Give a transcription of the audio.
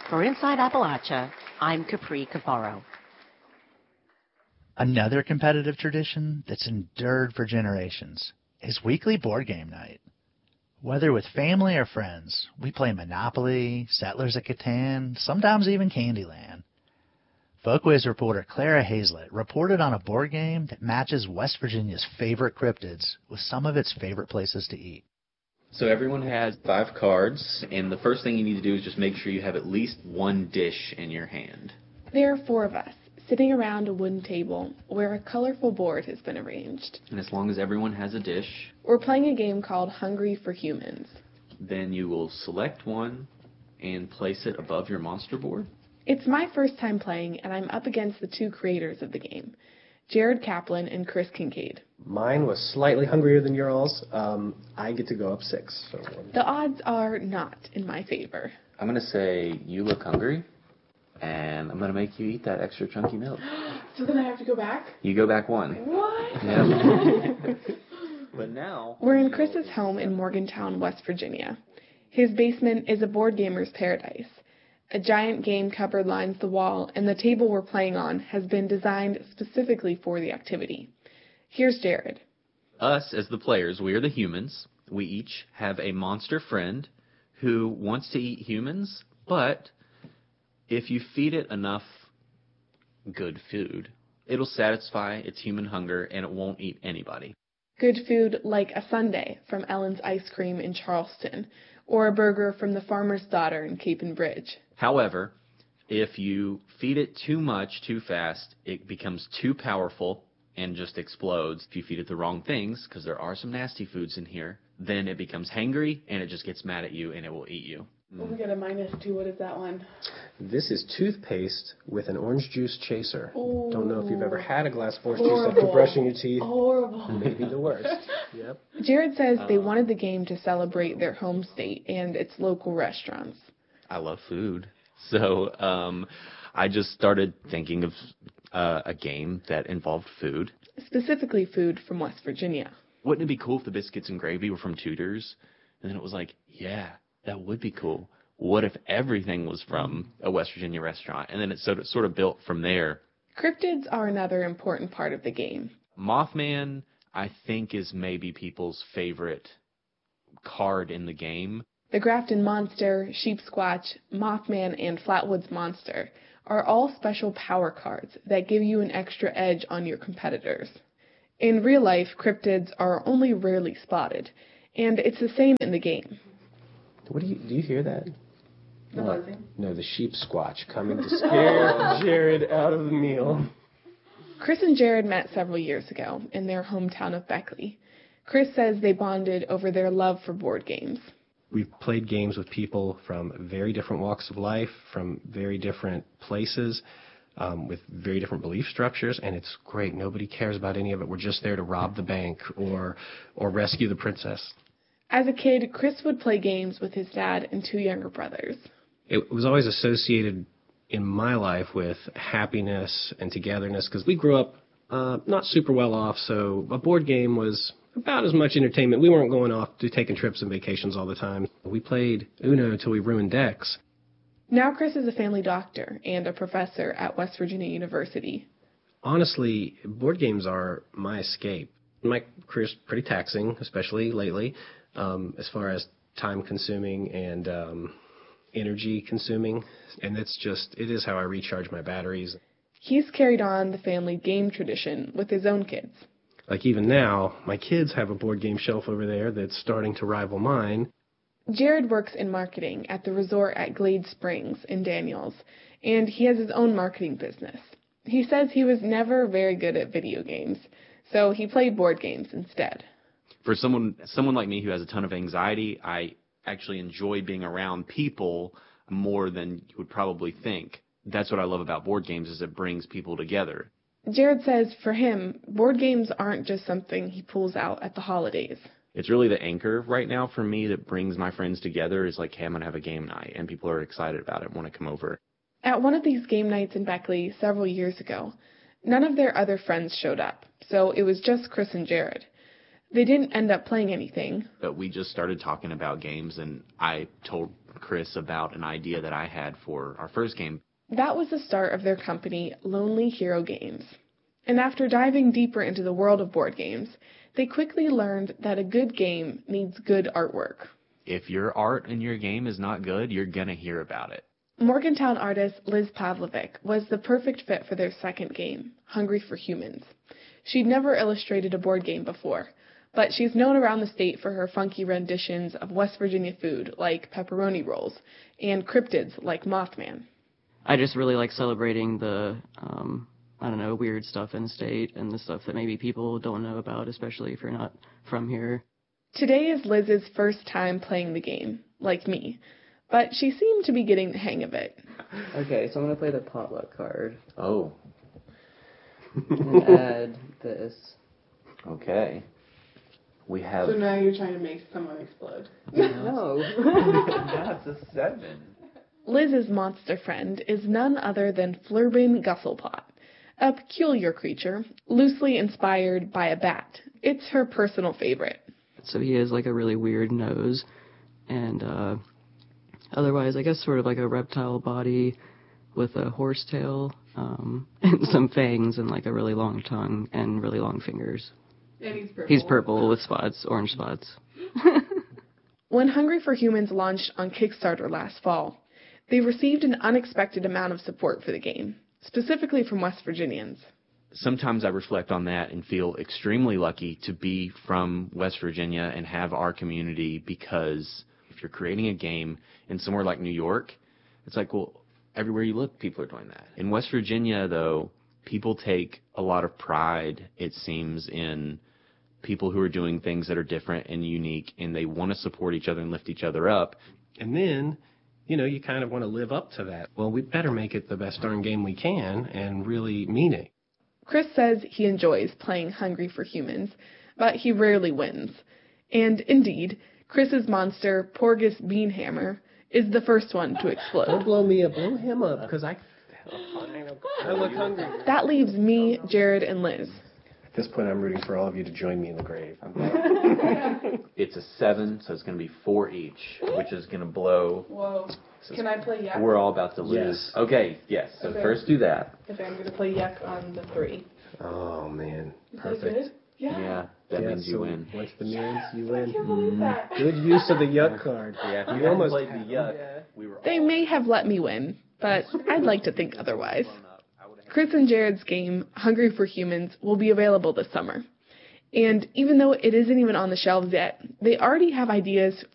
For Inside Appalachia, I'm Capri Cafaro. Another competitive tradition that's endured for generations is weekly board game night. Whether with family or friends, we play Monopoly, Settlers of Catan, sometimes even Candyland. Folkways reporter Clara Hazlett reported on a board game that matches West Virginia's favorite cryptids with some of its favorite places to eat. So everyone has 5 cards, and the first thing you need to do is just make sure you have at least one dish in your hand. There are 4 of us, sitting around a wooden table where a colorful board has been arranged. And as long as everyone has a dish, we're playing a game called Hungry for Humans. Then you will select one and place it above your monster board. It's my first time playing, and I'm up against the 2 creators of the game, Jared Kaplan and Chris Kincaid. Mine was slightly hungrier than yours. I get to go up 6. So. The odds are not in my favor. I'm going to say you look hungry, and I'm going to make you eat that extra chunky milk. So then I have to go back? You go back 1. What? Yeah. But now... We're in Chris's home in Morgantown, West Virginia. His basement is a board gamer's paradise. A giant game cupboard lines the wall, and the table we're playing on has been designed specifically for the activity. Here's Jared. Us, as the players, we are the humans. We each have a monster friend who wants to eat humans, but if you feed it enough good food, it'll satisfy its human hunger, and it won't eat anybody. Good food like a sundae from Ellen's Ice Cream in Charleston, or a burger from the Farmer's Daughter in Capon Bridge. However, if you feed it too much too fast, it becomes too powerful and just explodes. If you feed it the wrong things, because there are some nasty foods in here, then it becomes hangry and it just gets mad at you and it will eat you. Oh, we got a -2. What is that one? This is toothpaste with an orange juice chaser. Oh, don't know if you've ever had a glass of orange juice after brushing your teeth. Horrible. Maybe the worst. Yep. Jared says they wanted the game to celebrate their home state and its local restaurants. I love food. So I just started thinking of a game that involved food. Specifically food from West Virginia. Wouldn't it be cool if the biscuits and gravy were from Tudor's? And then it was like, yeah, that would be cool. What if everything was from a West Virginia restaurant? And then it sort of built from there. Cryptids are another important part of the game. Mothman, I think, is maybe people's favorite card in the game. The Grafton Monster, Sheep Squatch, Mothman, and Flatwoods Monster are all special power cards that give you an extra edge on your competitors. In real life, cryptids are only rarely spotted, and it's the same in the game. Do you hear that? The buzzing? No, the sheep squatch coming to scare Jared out of the meal. Chris and Jared met several years ago in their hometown of Beckley. Chris says they bonded over their love for board games. We've played games with people from very different walks of life, from very different places, with very different belief structures, and it's great. Nobody cares about any of it. We're just there to rob the bank or rescue the princess. As a kid, Chris would play games with his dad and 2 younger brothers. It was always associated in my life with happiness and togetherness, because we grew up not super well off, so a board game was about as much entertainment. We weren't going off to taking trips and vacations all the time. We played Uno until we ruined decks. Now Chris is a family doctor and a professor at West Virginia University. Honestly, board games are my escape. My career's pretty taxing, especially lately, as far as time-consuming and energy-consuming. And it is how I recharge my batteries. He's carried on the family game tradition with his own kids. Like even now, my kids have a board game shelf over there that's starting to rival mine. Jared works in marketing at the resort at Glade Springs in Daniels, and he has his own marketing business. He says he was never very good at video games, so he played board games instead. For someone like me who has a ton of anxiety, I actually enjoy being around people more than you would probably think. That's what I love about board games, is it brings people together. Jared says for him, board games aren't just something he pulls out at the holidays. It's really the anchor right now for me that brings my friends together. Is like, hey, I'm going to have a game night, and people are excited about it and want to come over. At one of these game nights in Beckley several years ago, none of their other friends showed up, so it was just Chris and Jared. They didn't end up playing anything. But we just started talking about games, and I told Chris about an idea that I had for our first game. That was the start of their company, Lonely Hero Games. And after diving deeper into the world of board games, they quickly learned that a good game needs good artwork. If your art in your game is not good, you're going to hear about it. Morgantown artist Liz Pavlovic was the perfect fit for their second game, Hungry for Humans. She'd never illustrated a board game before, but she's known around the state for her funky renditions of West Virginia food like pepperoni rolls and cryptids like Mothman. I just really like celebrating the, weird stuff in the state and the stuff that maybe people don't know about, especially if you're not from here. Today is Liz's first time playing the game, like me, but she seemed to be getting the hang of it. Okay, so I'm going to play the potluck card. Oh. And add this. Okay. We have... So now you're trying to make someone explode. No. That's a 7. Liz's monster friend is none other than Flurbin Gusselpot, a peculiar creature, loosely inspired by a bat. It's her personal favorite. So he has like a really weird nose, and otherwise I guess sort of like a reptile body with a horse tail, and some fangs and like a really long tongue and really long fingers. And he's purple. He's purple with spots, orange spots. When Hungry for Humans launched on Kickstarter last fall, they received an unexpected amount of support for the game, specifically from West Virginians. Sometimes I reflect on that and feel extremely lucky to be from West Virginia and have our community, because if you're creating a game in somewhere like New York, it's like, well, everywhere you look, people are doing that. In West Virginia, though, people take a lot of pride, it seems, in people who are doing things that are different and unique, and they want to support each other and lift each other up. And then, you kind of want to live up to that. Well, we better make it the best darn game we can and really mean it. Chris says he enjoys playing Hungry for Humans, but he rarely wins. And indeed, Chris's monster, Porgus Beanhammer, is the first one to explode. Don't blow me up. Blow him up, because I look hungry. That leaves me, Jared, and Liz. At this point, I'm rooting for all of you to join me in the grave. It's a 7, so it's going to be 4 each, which is going to blow. Whoa. Can I play Yuck? We're all about to lose. Yes. Okay, yes. So Okay. First do that. Okay, I'm going to play Yuck on the 3. Oh, man. Is that Perfect. good? Yeah, that Yeah, means you so win. Once the means, you I win. can't believe that. Good use of the yuck card. Yeah, if You you hadn't almost played had the yuck, we were They all may have let me win, but I'd like to think otherwise. blown up. I would've had- Chris and Jared's game, Hungry for Humans, will be available this summer. And even though it isn't even on the shelves yet, they already have ideas